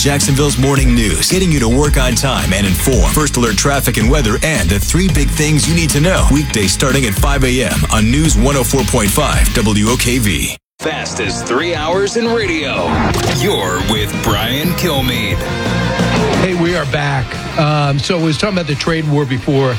Jacksonville's morning news, getting you to work on time and informed. First alert traffic and weather, and the 3 big things you need to know. Weekdays starting at 5 a.m. on News 104.5 WOKV. Fast as 3 hours in radio. You're with Brian Kilmeade. Hey, we are back. So we was talking about the trade war before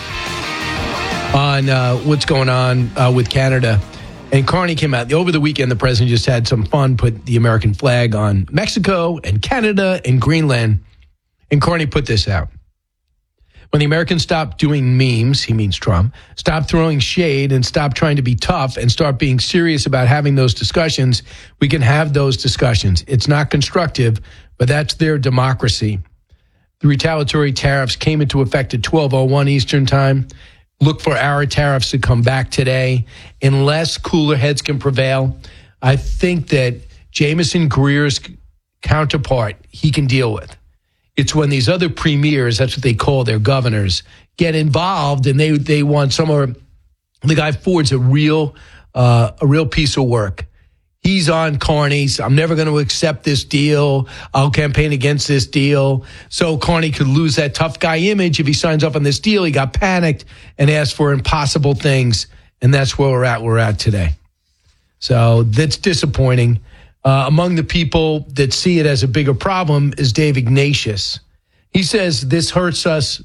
on what's going on with Canada. And Carney came out. Over the weekend, the president just had some fun, put the American flag on Mexico and Canada and Greenland. And Carney put this out. When the Americans stop doing memes, he means Trump, stop throwing shade and stop trying to be tough and start being serious about having those discussions, we can have those discussions. It's not constructive, but that's their democracy. The retaliatory tariffs came into effect at 12:01 Eastern Time. Look for our tariffs to come back today. Unless cooler heads can prevail, I think that Jameson Greer's counterpart, he can deal with. It's when these other premiers, that's what they call their governors, get involved and they want the guy Ford's a real piece of work. He's on Carney's. I'm never going to accept this deal. I'll campaign against this deal. So Carney could lose that tough guy image if he signs up on this deal. He got panicked and asked for impossible things. And that's where we're at today. So that's disappointing. Among the people that see it as a bigger problem is Dave Ignatius. He says this hurts us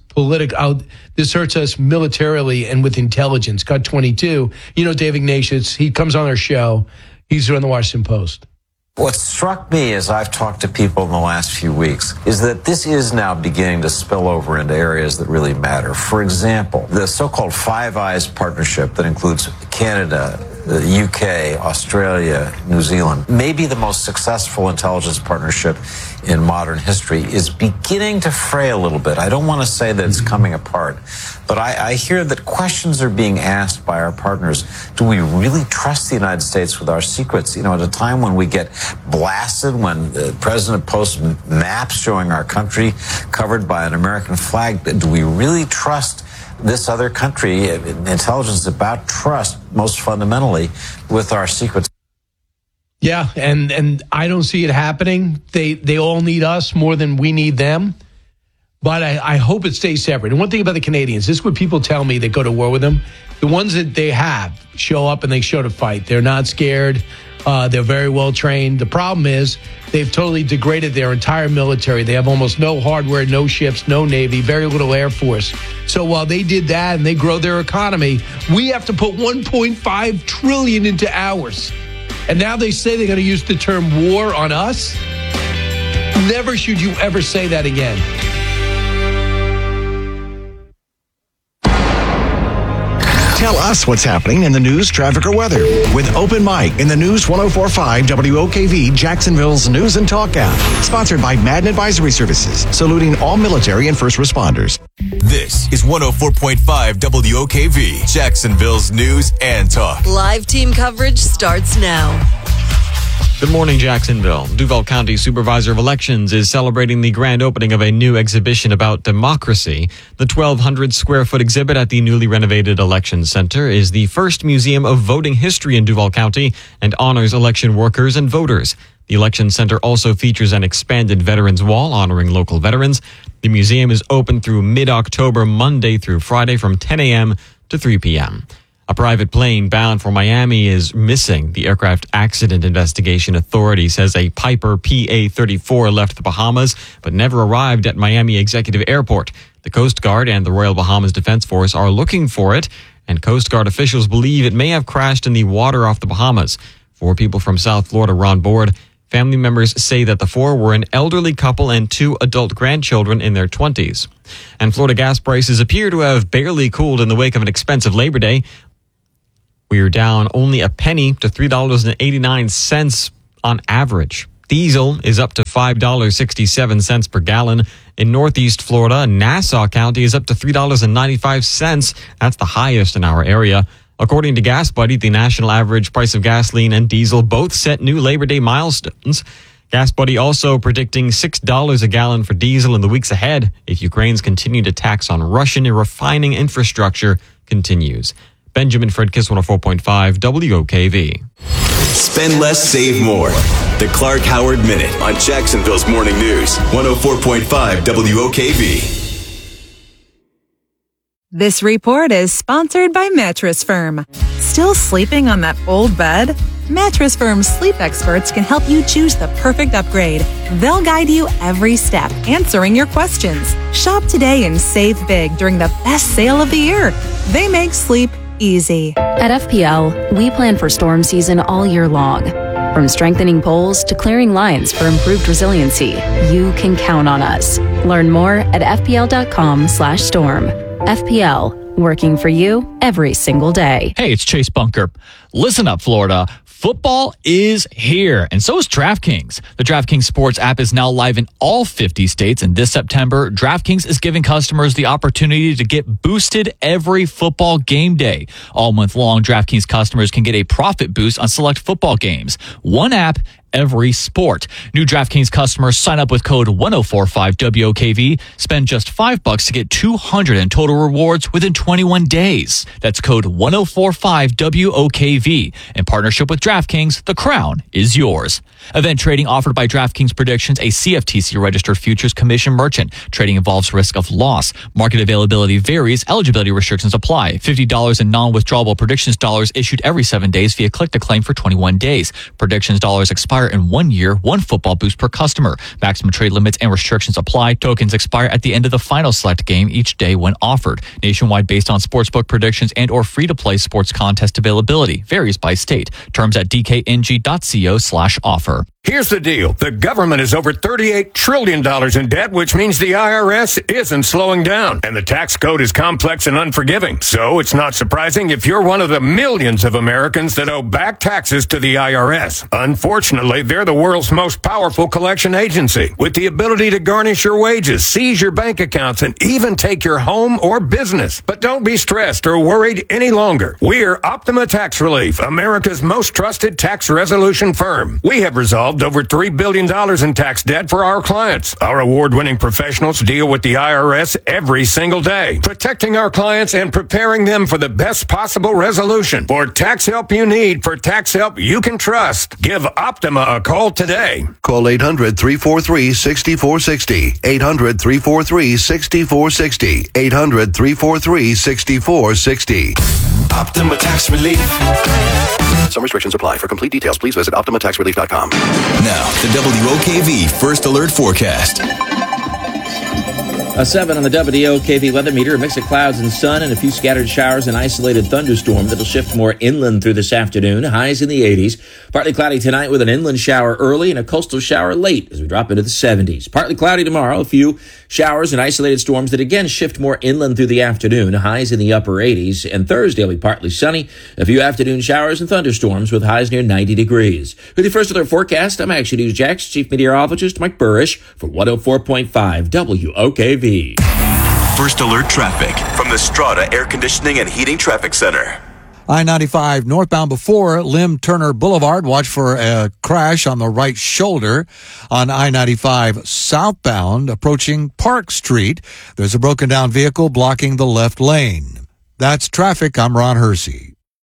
this hurts us militarily and with intelligence. Cut 22. You know Dave Ignatius. He comes on our show. He's on the Washington Post. What struck me as I've talked to people in the last few weeks is that this is now beginning to spill over into areas that really matter. For example, the so-called Five Eyes partnership that includes Canada, the UK, Australia, New Zealand, maybe the most successful intelligence partnership in modern history, is beginning to fray a little bit. I don't want to say that it's coming apart, but I hear that questions are being asked by our partners. Do we really trust the United States with our secrets? You know, at a time when we get blasted, when the president posts maps showing our country covered by an American flag, do we really trust this other country? Intelligence is about trust, most fundamentally, with our secrets. Yeah, and I don't see it happening. They all need us more than we need them. But I hope it stays separate. And one thing about the Canadians, this is what people tell me that go to war with them. The ones that they have show up and they show to fight. They're not scared. They're very well trained. The problem is they've totally degraded their entire military. They have almost no hardware, no ships, no Navy, very little Air Force. So while they did that and they grow their economy, we have to put $1.5 trillion into ours. And now they say they're going to use the term war on us. Never should you ever say that again. Tell us what's happening in the news, traffic, or weather with Open Mic in the News 104.5 WOKV, Jacksonville's News and Talk app. Sponsored by Madden Advisory Services, saluting all military and first responders. This is 104.5 WOKV, Jacksonville's News and Talk. Live team coverage starts now. Good morning, Jacksonville. Duval County Supervisor of Elections is celebrating the grand opening of a new exhibition about democracy. The 1,200-square-foot exhibit at the newly renovated Election Center is the first museum of voting history in Duval County and honors election workers and voters. The Election Center also features an expanded Veterans Wall honoring local veterans. The museum is open through mid-October, Monday through Friday from 10 a.m. to 3 p.m. A private plane bound for Miami is missing. The Aircraft Accident Investigation Authority says a Piper PA-34 left the Bahamas but never arrived at Miami Executive Airport. The Coast Guard and the Royal Bahamas Defense Force are looking for it, and Coast Guard officials believe it may have crashed in the water off the Bahamas. 4 people from South Florida were on board. Family members say that the 4 were an elderly couple and 2 adult grandchildren in their 20s. And Florida gas prices appear to have barely cooled in the wake of an expensive Labor Day. We are down only a penny to $3.89 on average. Diesel is up to $5.67 per gallon. In Northeast Florida, Nassau County is up to $3.95. That's the highest in our area. According to Gas Buddy, the national average price of gasoline and diesel both set new Labor Day milestones. Gas Buddy also predicting $6 a gallon for diesel in the weeks ahead if Ukraine's continued attacks on Russian refining infrastructure continues. Benjamin Fredkiss, 104.5 WOKV. Spend less, save more. The Clark Howard Minute on Jacksonville's Morning News, 104.5 WOKV. This report is sponsored by Mattress Firm. Still sleeping on that old bed? Mattress Firm's sleep experts can help you choose the perfect upgrade. They'll guide you every step, answering your questions. Shop today and save big during the best sale of the year. They make sleep easy. At FPL, we plan for storm season all year long. From strengthening poles to clearing lines for improved resiliency, you can count on us. Learn more at fpl.com/storm. FPL, working for you every single day. Hey, it's Chase Bunker. Listen up, Florida. Football is here, and so is DraftKings. The DraftKings Sports app is now live in all 50 states, and this September, DraftKings is giving customers the opportunity to get boosted every football game day. All month long, DraftKings customers can get a profit boost on select football games. One app, every sport. New DraftKings customers sign up with code 1045WOKV. Spend just $5 to get $200 in total rewards within 21 days. That's code 1045WOKV. In partnership with DraftKings, the crown is yours. Event trading offered by DraftKings Predictions, a CFTC registered futures commission merchant. Trading involves risk of loss. Market availability varies. Eligibility restrictions apply. $50 in non-withdrawable predictions dollars issued every 7 days via click to claim for 21 days. Predictions dollars expire in 1 year, one football boost per customer. Maximum trade limits and restrictions apply. Tokens expire at the end of the final select game each day when offered. Nationwide based on sportsbook predictions and or free-to-play sports contest availability. Varies by state. Terms at dkng.co/offer. Here's the deal. The government is over $38 trillion in debt, which means the IRS isn't slowing down. And the tax code is complex and unforgiving. So it's not surprising if you're one of the millions of Americans that owe back taxes to the IRS. Unfortunately, they're the world's most powerful collection agency, with the ability to garnish your wages, seize your bank accounts, and even take your home or business. But don't be stressed or worried any longer. We're Optima Tax Relief, America's most trusted tax resolution firm. We have resolved over $3 billion in tax debt for our clients. Our award-winning professionals deal with the IRS every single day, protecting our clients and preparing them for the best possible resolution. For tax help you need, for tax help you can trust, give Optima a call today. Call 800-343-6460. 800-343-6460. 800-343-6460. Optima Tax Relief. Some restrictions apply. For complete details, please visit OptimaTaxRelief.com. Now, the WOKV First Alert Forecast. A 7 on the WOKV weather meter, a mix of clouds and sun and a few scattered showers and isolated thunderstorm that'll shift more inland through this afternoon. Highs in the 80s. Partly cloudy tonight with an inland shower early and a coastal shower late as we drop into the 70s. Partly cloudy tomorrow, a few showers and isolated storms that again shift more inland through the afternoon. Highs in the upper 80s. And Thursday will be partly sunny. A few afternoon showers and thunderstorms with highs near 90 degrees. With the First Alert Forecast, I'm Action News Jax Chief Meteorologist Mike Burrish for 104.5 WOKV. First Alert Traffic from the Strata Air Conditioning and Heating Traffic Center. I-95 northbound before Lim Turner Boulevard. Watch for a crash on the right shoulder. On I-95 southbound approaching Park Street, there's a broken down vehicle blocking the left lane. That's traffic. I'm Ron Hersey.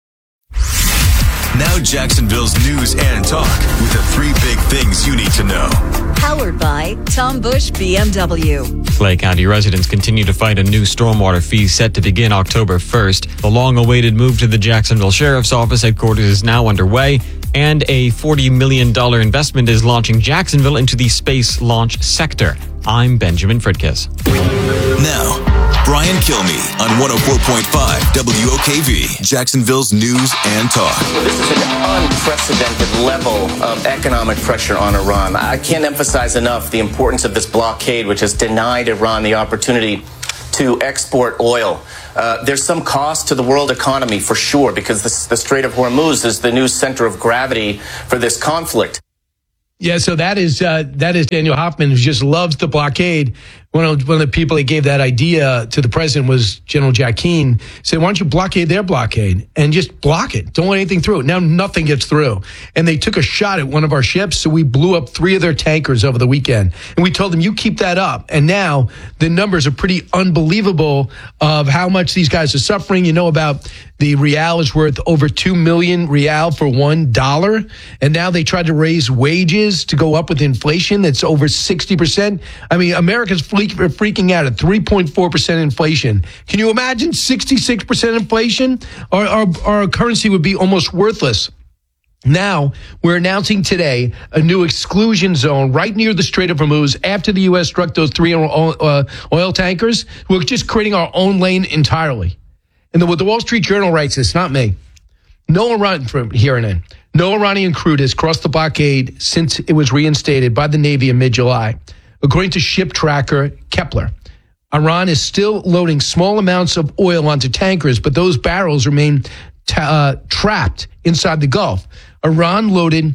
Now Jacksonville's news and talk with the 3 big things you need to know. Powered by Tom Bush BMW. Clay County residents continue to fight a new stormwater fee set to begin October 1st. The long-awaited move to the Jacksonville Sheriff's Office headquarters is now underway, and a $40 million investment is launching Jacksonville into the space launch sector. I'm Benjamin Fredkiss. Now, Brian Kilmeade on 104.5 WOKV, Jacksonville's news and talk. This is an unprecedented level of economic pressure on Iran. I can't emphasize enough the importance of this blockade, which has denied Iran the opportunity to export oil. There's some cost to the world economy for sure, because the Strait of Hormuz is the new center of gravity for this conflict. Yeah, so that is Daniel Hoffman, who just loves the blockade. one of the people that gave that idea to the president was General Jack Keane. Said, why don't you blockade their blockade and just block it? Don't let anything through. Now nothing gets through. And they took a shot at one of our ships, so we blew up 3 of their tankers over the weekend. And we told them, you keep that up. And now the numbers are pretty unbelievable of how much these guys are suffering. You know about the real is worth over 2 million real for $1. And now they tried to raise wages to go up with inflation that's over 60%. I mean, America's freaking out at 3.4% inflation. Can you imagine 66% inflation? Our currency would be almost worthless. Now, we're announcing today a new exclusion zone right near the Strait of Hormuz after the U.S. struck those 3 oil tankers. We're just creating our own lane entirely. And what the Wall Street Journal writes, it's not me. No Iranian crude has crossed the blockade since it was reinstated by the Navy in mid-July. According to ship tracker Kepler, Iran is still loading small amounts of oil onto tankers, but those barrels remain trapped inside the Gulf. Iran loaded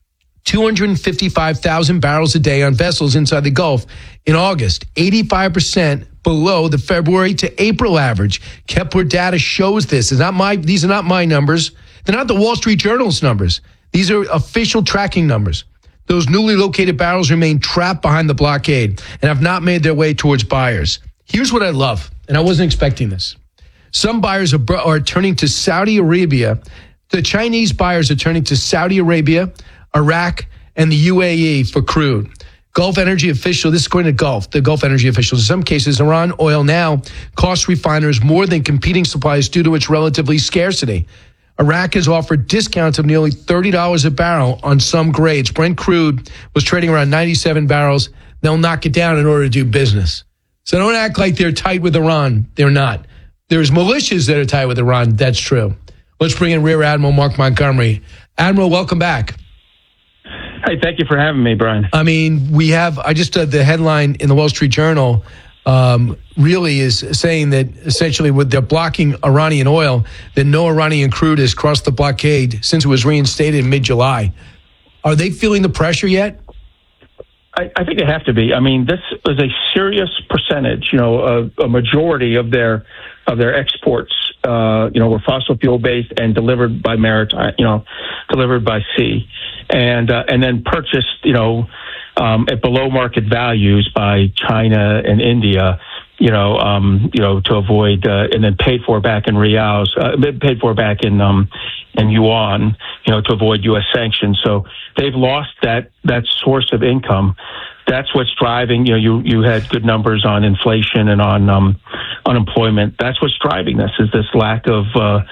255,000 barrels a day on vessels inside the Gulf in August, 85% below the February to April average. Kepler data shows this. These are not my numbers. They're not the Wall Street Journal's numbers. These are official tracking numbers. Those newly located barrels remain trapped behind the blockade and have not made their way towards buyers. Here's what I love, and I wasn't expecting this. Some buyers are turning to Saudi Arabia. The Chinese buyers are turning to Saudi Arabia, Iraq, and the UAE for crude. Gulf energy officials, this is according to the Gulf energy officials, in some cases, Iran oil now costs refiners more than competing supplies due to its relatively scarcity. Iraq has offered discounts of nearly $30 a barrel on some grades. Brent crude was trading around 97 barrels. They'll knock it down in order to do business. So don't act like they're tight with Iran. They're not. There's militias that are tight with Iran. That's true. Let's bring in Rear Admiral Mark Montgomery. Admiral, welcome back. Hey, thank you for having me, Brian. I mean, I just the headline in the Wall Street Journal really is saying that essentially they're blocking Iranian oil, that no Iranian crude has crossed the blockade since it was reinstated in mid-July. Are they feeling the pressure yet? I think they have to be. I mean, this is a serious percentage, a majority of their exports, were fossil fuel based and delivered by maritime, delivered by sea, and then purchased, at below market values by China and India, to avoid, and then paid for back in reals, paid for back in yuan, to avoid U.S. sanctions. So they've lost that source of income. That's what's driving, you had good numbers on inflation and on unemployment. That's what's driving this, is this lack of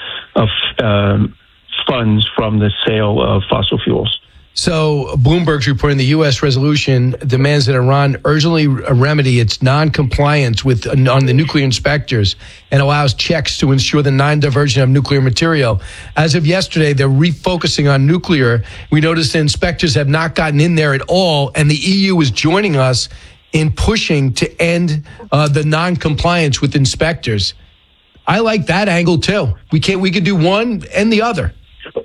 funds from the sale of fossil fuels. So Bloomberg's reporting the U.S. resolution demands that Iran urgently remedy its non-compliance on the nuclear inspectors and allows checks to ensure the non-diversion of nuclear material. As of yesterday, they're refocusing on nuclear. We noticed the inspectors have not gotten in there at all, and the EU is joining us in pushing to end the non-compliance with inspectors. I like that angle too. We could do one and the other.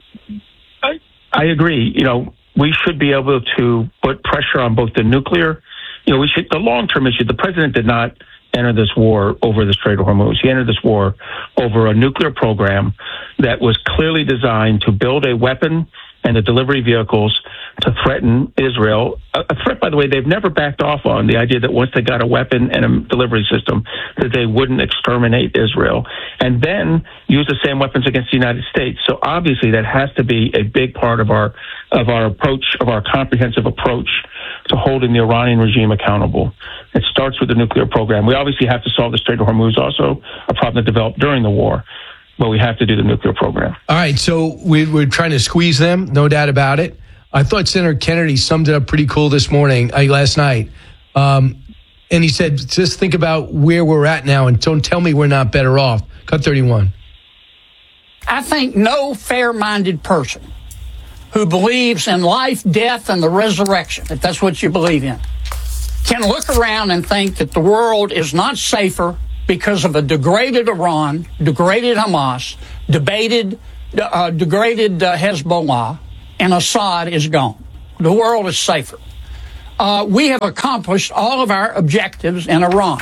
I agree. We should be able to put pressure on both the nuclear. The long-term issue. The president did not enter this war over the Strait of Hormuz. He entered this war over a nuclear program that was clearly designed to build a weapon and the delivery vehicles to threaten Israel. A threat, by the way, they've never backed off on, the idea that once they got a weapon and a delivery system, that they wouldn't exterminate Israel, and then use the same weapons against the United States. So obviously that has to be a big part of our approach, of our comprehensive approach to holding the Iranian regime accountable. It starts with the nuclear program. We obviously have to solve the Strait of Hormuz, also a problem that developed during the war. But we have to do the nuclear program. All right, so we're trying to squeeze them, no doubt about it. I thought Senator Kennedy summed it up pretty cool last night. And he said, just think about where we're at now and don't tell me we're not better off. Cut 31. I think no fair-minded person who believes in life, death, and the resurrection, if that's what you believe in, can look around and think that the world is not safer because of a degraded Iran, degraded Hamas, degraded Hezbollah, and Assad is gone. The world is safer. we have accomplished all of our objectives in Iran.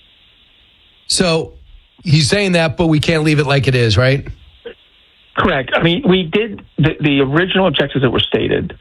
So he's saying that, but we can't leave it like it is, right? Correct. I mean, we did the original objectives that were stated.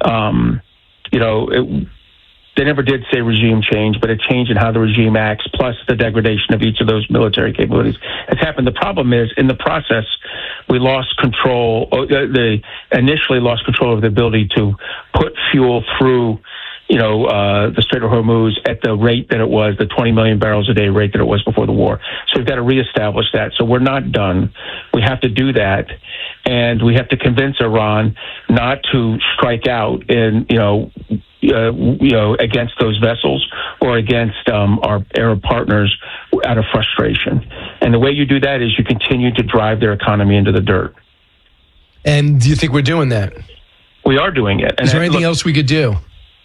They never did say regime change, but a change in how the regime acts, plus the degradation of each of those military capabilities has happened. The problem is, in the process, we lost control. They initially lost control of the ability to put fuel through, the Strait of Hormuz at the rate that it was, the 20 million barrels a day rate that it was before the war. So we've got to reestablish that. So we're not done. We have to do that. And we have to convince Iran not to strike out in, against those vessels or against our Arab partners out of frustration. And the way you do that is you continue to drive their economy into the dirt. And do you think we're doing that? We are doing it. And is there anything else we could do?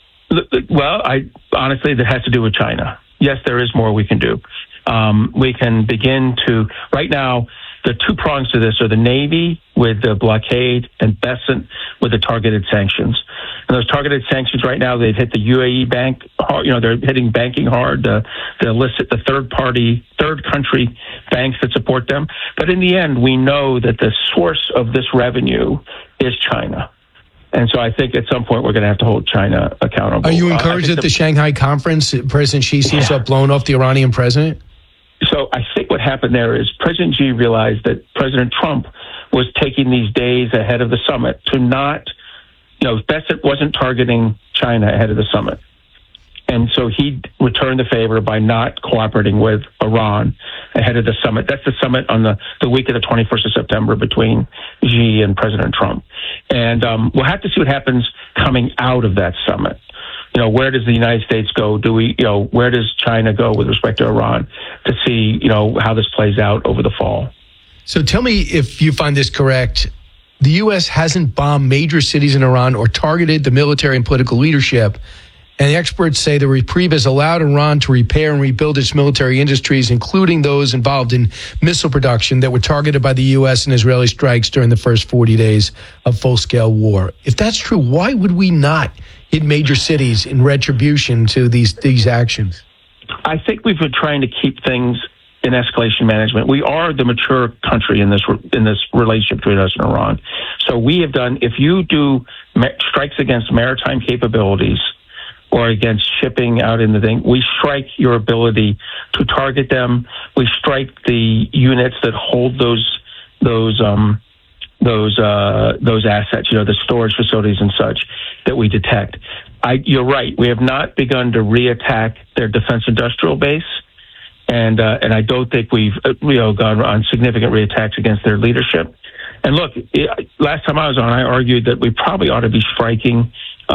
Well, honestly, that has to do with China. Yes, there is more we can do. We can begin to, right now, the two prongs to this are the Navy with the blockade and Besant with the targeted sanctions. And those targeted sanctions right now, they've hit the UAE bank hard. They're hitting banking hard to elicit the third country banks that support them. But in the end, we know that the source of this revenue is China. And so I think at some point we're going to have to hold China accountable. Are you encouraged at the Shanghai conference? President Xi seems to have blown off the Iranian president? So I think what happened there is President Xi realized that President Trump was taking these days ahead of the summit to not, Besant wasn't targeting China ahead of the summit. And so he returned the favor by not cooperating with Iran ahead of the summit. That's the summit on the week of the 21st of September between Xi and President Trump. And we'll have to see what happens coming out of that summit. Where does the United States go? Where does China go with respect to Iran to see, how this plays out over the fall? So tell me if you find this correct. The U.S. hasn't bombed major cities in Iran or targeted the military and political leadership. And the experts say the reprieve has allowed Iran to repair and rebuild its military industries, including those involved in missile production that were targeted by the U.S. and Israeli strikes during the first 40 days of full-scale war. If that's true, why would we not hit major cities in retribution to these actions? I think we've been trying to keep things in escalation management. We are the mature country in this relationship between us and Iran. So we have done, if you do strikes against maritime capabilities or against shipping out in the thing, we strike your ability to target them. We strike the units that hold those assets, the storage facilities and such that we detect. You're right. We have not begun to reattack their defense industrial base, and I don't think we've gone on significant reattacks against their leadership. And look, last time I was on, I argued that we probably ought to be striking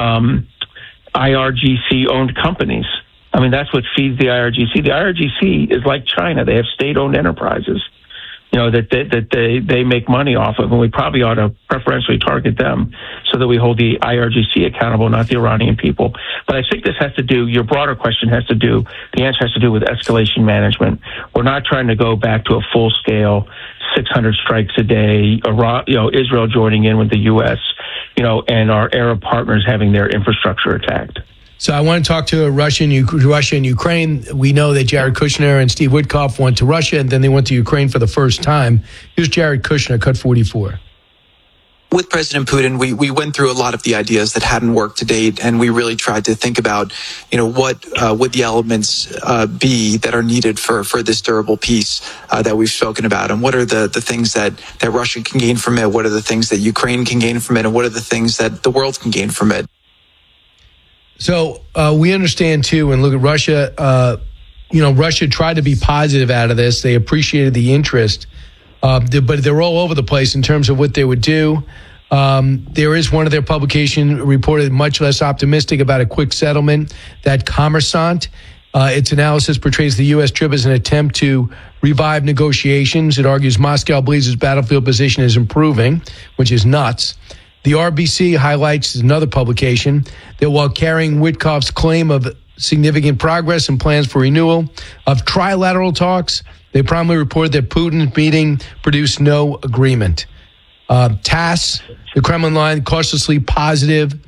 IRGC-owned companies. I mean, that's what feeds the IRGC. The IRGC is like China. They have state-owned enterprises, that they make money off of, and we probably ought to preferentially target them so that we hold the IRGC accountable, not the Iranian people. But I think this has to do, your broader question has to do, the answer has to do with escalation management. We're not trying to go back to a full-scale 600 strikes a day, Israel joining in with the U.S., and our Arab partners having their infrastructure attacked. So I want to talk to Russia and Ukraine. We know that Jared Kushner and Steve Witkoff went to Russia, and then they went to Ukraine for the first time. Here's Jared Kushner, cut 44. With President Putin, we went through a lot of the ideas that hadn't worked to date, and we really tried to think about, what would the elements be that are needed for this durable peace that we've spoken about, and what are the things that Russia can gain from it, what are the things that Ukraine can gain from it, and what are the things that the world can gain from it. So we understand, too, and look at Russia, Russia tried to be positive out of this. They appreciated the interest, but they're all over the place in terms of what they would do. There is one of their publications reported much less optimistic about a quick settlement, that Kommersant. Its analysis portrays the U.S. trip as an attempt to revive negotiations. It argues Moscow believes its battlefield position is improving, which is nuts. The RBC highlights another publication that while carrying Witkoff's claim of significant progress and plans for renewal of trilateral talks, they promptly reported that Putin's meeting produced no agreement. TASS, the Kremlin line, cautiously positive.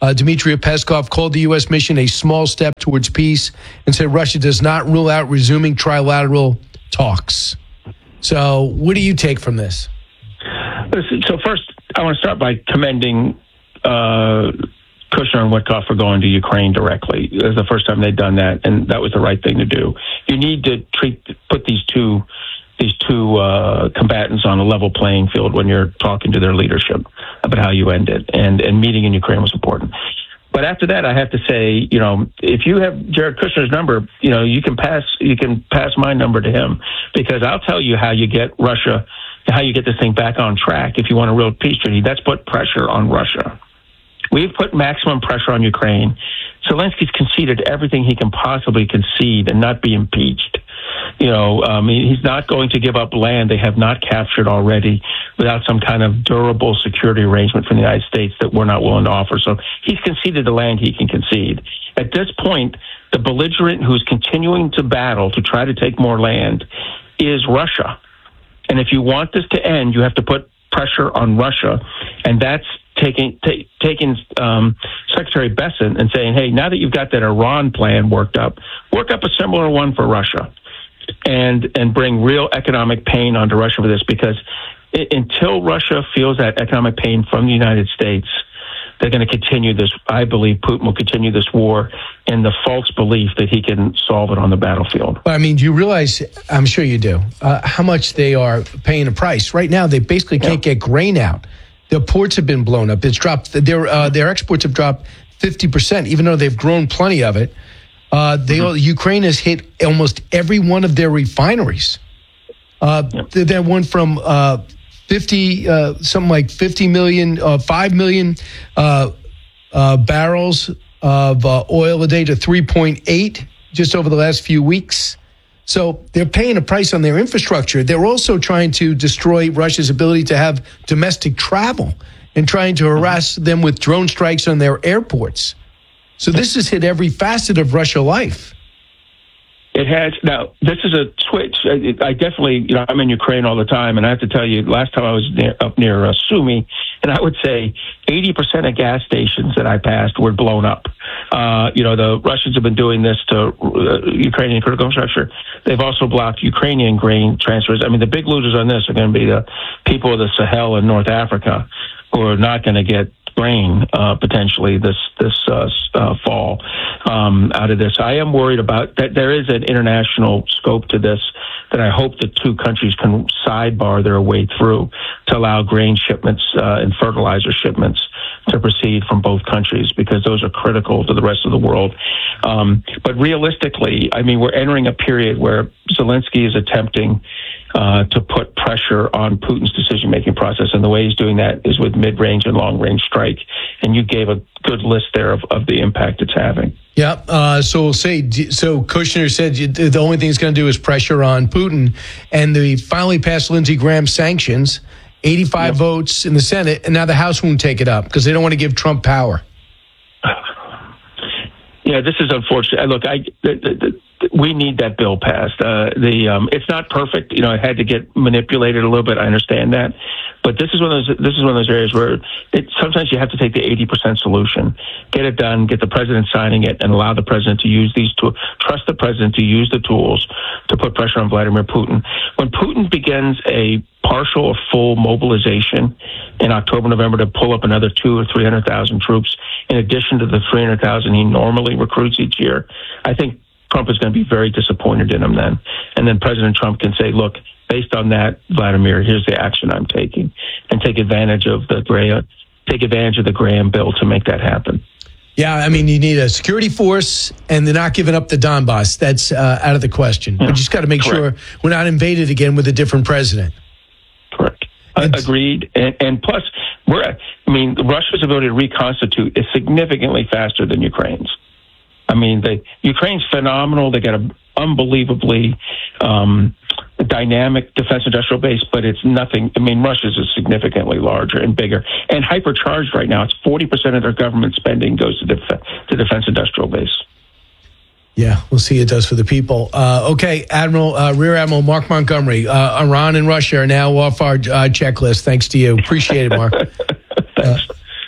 Dmitry Peskov called the U.S. mission a small step towards peace and said Russia does not rule out resuming trilateral talks. So what do you take from this? Listen, so first, I want to start by commending Kushner and Witkoff for going to Ukraine directly. It was the first time they'd done that, and that was the right thing to do. You need to put these two combatants on a level playing field when you're talking to their leadership about how you end it, and meeting in Ukraine was important. But after that, I have to say, if you have Jared Kushner's number, you can pass my number to him, because I'll tell you how you get this thing back on track if you want a real peace treaty. That's put pressure on Russia. We've put maximum pressure on Ukraine. Zelensky's conceded everything he can possibly concede and not be impeached. He's not going to give up land they have not captured already without some kind of durable security arrangement from the United States that we're not willing to offer. So he's conceded the land he can concede. At this point, the belligerent who's continuing to battle to try to take more land is Russia. And if you want this to end, you have to put pressure on Russia. And that's taking Secretary Bessent and saying, hey, now that you've got that Iran plan work up a similar one for Russia, and bring real economic pain onto Russia for this, because until Russia feels that economic pain from the United States, they're going to continue this. I believe Putin will continue this war in the false belief that he can solve it on the battlefield. I mean, do you realize, I'm sure you do, how much they are paying a price? Right now, they basically can't get grain out. Their ports have been blown up. It's dropped. Their exports have dropped 50%, even though they've grown plenty of it. Ukraine has hit almost every one of their refineries. That went from 5 million barrels of oil a day to 3.8 just over the last few weeks. So they're paying a price on their infrastructure. They're also trying to destroy Russia's ability to have domestic travel and trying to harass them with drone strikes on their airports. So this has hit every facet of Russia life. It has. Now, this is a switch. I definitely, I'm in Ukraine all the time, and I have to tell you, last time I was up near Sumy, and I would say 80% of gas stations that I passed were blown up. The Russians have been doing this to Ukrainian critical infrastructure. They've also blocked Ukrainian grain transfers. I mean, the big losers on this are going to be the people of the Sahel in North Africa, who are not going to get grain potentially this fall out of this. I am worried about that. There is an international scope to this that I hope the two countries can sidebar their way through to allow grain shipments and fertilizer shipments to proceed from both countries, because those are critical to the rest of the world. But realistically, I mean, we're entering a period where Zelensky is attempting to put pressure on Putin's decision-making process, and the way he's doing that is with mid-range and long-range strike. And you gave a good list there of the impact it's having. Yeah. So we'll say. So Kushner said the only thing he's going to do is pressure on Putin, and they finally passed Lindsey Graham sanctions, 85 votes in the Senate, and now the House won't take it up because they don't want to give Trump power. Yeah, this is unfortunate. Look, we need that bill passed. It's not perfect. It had to get manipulated a little bit. I understand that, but this is one of those areas where sometimes you have to take the 80% solution, get it done, get the president signing it, and allow the president to use these tools. Trust the president to use the tools to put pressure on Vladimir Putin. When Putin begins a partial or full mobilization in October, November to pull up another 200,000 or 300,000 troops in addition to the 300,000 he normally recruits each year, I think Trump is going to be very disappointed in him then. And then President Trump can say, look, based on that, Vladimir, here's the action I'm taking, and take advantage of the Graham bill to make that happen. Yeah, I mean, you need a security force, and they're not giving up the Donbass. That's out of the question. But you just got to make sure we're not invaded again with a different president. Correct. Agreed. And plus, Russia's ability to reconstitute is significantly faster than Ukraine's. I mean, Ukraine's phenomenal. They got an unbelievably dynamic defense industrial base, but it's nothing. I mean, Russia's is significantly larger and bigger and hypercharged right now. It's 40% of their government spending goes to defense industrial base. Yeah, we'll see what it does for the people. Okay, Rear Admiral Mark Montgomery, Iran and Russia are now off our checklist. Thanks to you. Appreciate it, Mark. Thanks.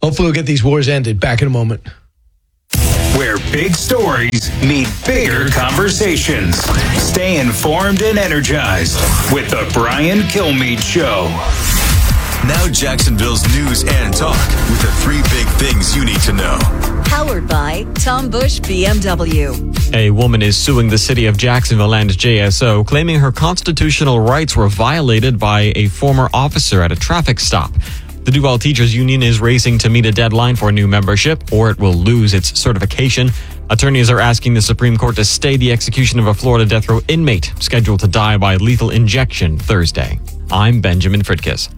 Hopefully we'll get these wars ended. Back in a moment. Where big stories meet bigger conversations. Stay informed and energized with the Brian Kilmeade Show. Now Jacksonville's news and talk with the 3 big things you need to know. Powered by Tom Bush BMW. A woman is suing the city of Jacksonville and JSO, claiming her constitutional rights were violated by a former officer at a traffic stop. The Duval Teachers Union is racing to meet a deadline for new membership, or it will lose its certification. Attorneys are asking the Supreme Court to stay the execution of a Florida death row inmate scheduled to die by lethal injection Thursday. I'm Benjamin Fridkiss.